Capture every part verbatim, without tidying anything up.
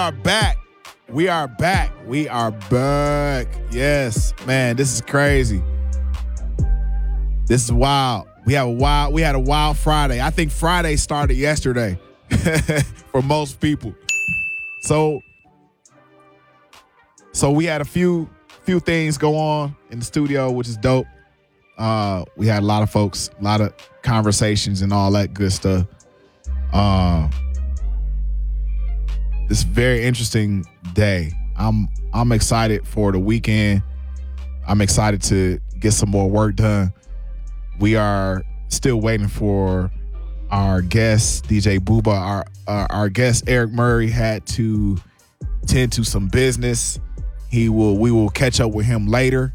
are back. We are back. We are back. Yes, man, this is crazy. This is wild. We have a wild. We had a wild Friday. I think Friday started yesterday for most people. So, so we had a few few things go on in the studio, which is dope. Uh, we had a lot of folks, a lot of conversations, and all that good stuff. Uh, this very interesting day. I'm I'm excited for the weekend. I'm excited to get some more work done. We are still waiting for our guest, D J Booba. Our uh, our guest, Eric Murray, had to tend to some business. He will. We will catch up with him later.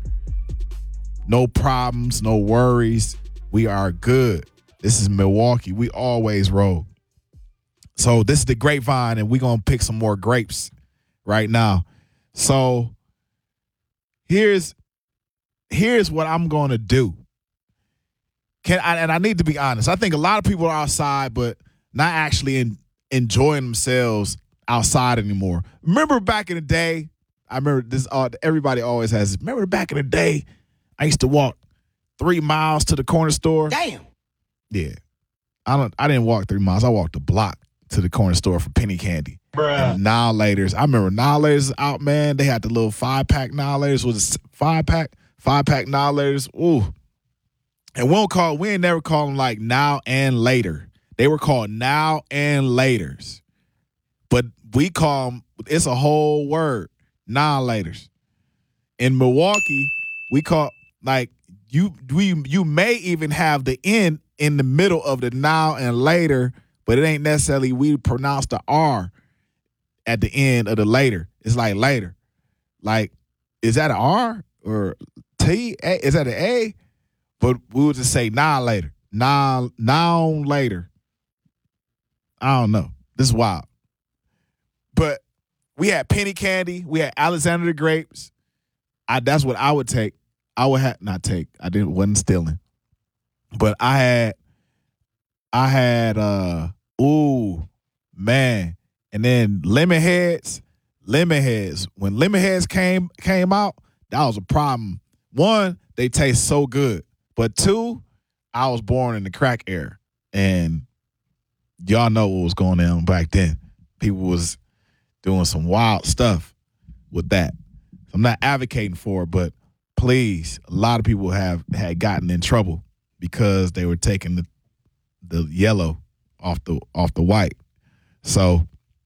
No problems, no worries. We are good. This is Milwaukee. We always roll. So this is the grapevine, and we're going to pick some more grapes right now. So here's here's what I'm going to do. Can I, and I need to be honest. I think a lot of people are outside, but not actually in, enjoying themselves outside anymore. Remember back in the day, I remember this. Uh, everybody always has. Remember back in the day, I used to walk three miles to the corner store. Damn. Yeah, I don't. I didn't walk three miles. I walked a block to the corner store for penny candy. Bruh. And Now Laters. I remember Now Laters out, man. They had the little five pack Now Laters. Was it five pack? Five pack Now Laters. Ooh. And we don't call. We ain't never call them like Now and Later. They were called Now and Laters, but we call them. It's a whole word. Now Laters. In Milwaukee, we call like you. We you may even have the N in the middle of the now and later, but it ain't necessarily we pronounce the R at the end of the later. It's like later. Like, is that an R or T? A? Is that an A? But we would just say now later. Now, now later. I don't know. This is wild. But we had penny candy. We had Alexander the grapes. I, that's what I would take. I would have not take. I didn't wasn't stealing. But I had I had uh ooh man. And then lemon heads. Lemon heads. When lemon heads came came out, that was a problem. One, they taste so good. But two, I was born in the crack era. And y'all know what was going on back then. People was doing some wild stuff with that. I'm not advocating for it, but please, a lot of people have had gotten in trouble because they were taking the the yellow off the off the white. So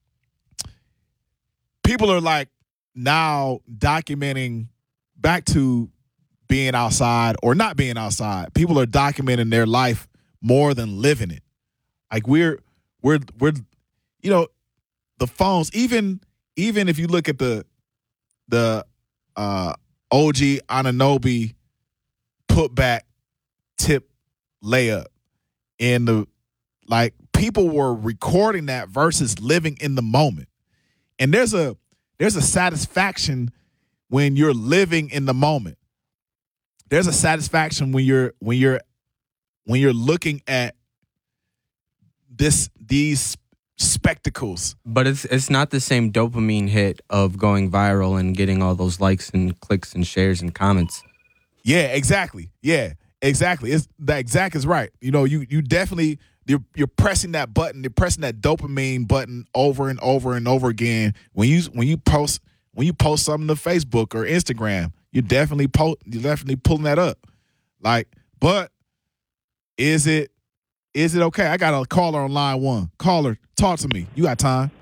people are like now documenting back to being outside or not being outside. People are documenting their life more than living it. Like we're we're we're you know, the phones, even even if you look at the the uh, O G Anunoby put back tip layup in the like people were recording that versus living in the moment. And there's a there's a satisfaction when you're living in the moment. There's a satisfaction when you're when you're when you're looking at this these spectacles. But it's it's not the same dopamine hit of going viral and getting all those likes and clicks and shares and comments. Yeah, exactly. Yeah, exactly. It's the exact is right. You know, you you definitely you're you're pressing that button, you're pressing that dopamine button over and over and over again. When you when you post when you post something to Facebook or Instagram, you definitely po- you're definitely pulling that up. Like, but is it Is it okay? I got a caller on line one. Caller, talk to me. You got time?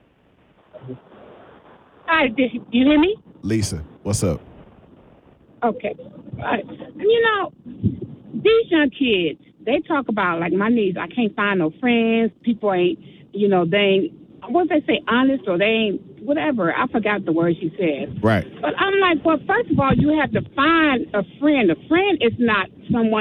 Hi, did you hear me? Lisa, what's up? Okay. Uh, you know, these young kids, they talk about, like my niece, I can't find no friends. People ain't, you know, they ain't, what they say, honest, or they ain't, whatever. I forgot the word she said. Right. But I'm like, well, first of all, you have to find a friend. A friend is not someone